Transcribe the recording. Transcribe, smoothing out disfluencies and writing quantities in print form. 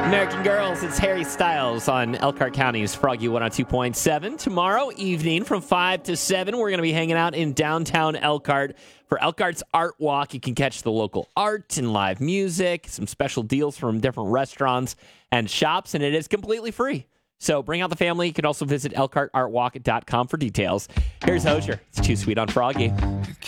American Girls, it's Harry Styles on Elkhart County's Froggy 102.7. Tomorrow evening from 5 to 7, we're going to be hanging out in downtown Elkhart for Elkhart's Art Walk. You can catch the local art and live music, some special deals from different restaurants and shops, and it is completely free. So bring out the family. You can also visit elkhartartwalk.com for details. Here's Hozier. It's Too Sweet on Froggy.